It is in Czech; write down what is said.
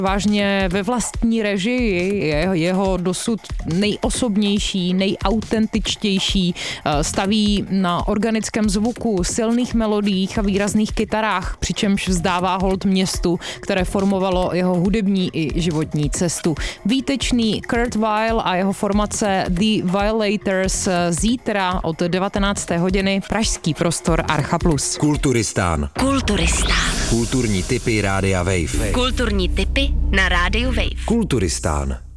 vážně ve vlastní režii, jeho dosud nejosobnější, nejautentičtější, staví na organickém zvuku, silných melodiích a výrazných kytarách, přičemž vzdává hold městu, které formovalo jeho hudební i životní cestu. Výtečný Kurt Weill a jeho formace The Violators zítra od 19. hodiny pražský prostor Archa Plus. Kulturistán. Kulturní tipy Rádia Wave. Kulturní tipy na Rádiu Wave. Kulturistán.